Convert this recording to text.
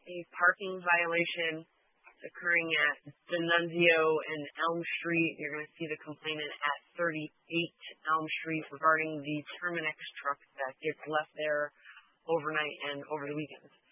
a parking violation occurring at D'Annunzio and Elm Street. You're going to see the complainant at 38 Elm Street regarding the Terminex truck that gets left there overnight and over the weekend.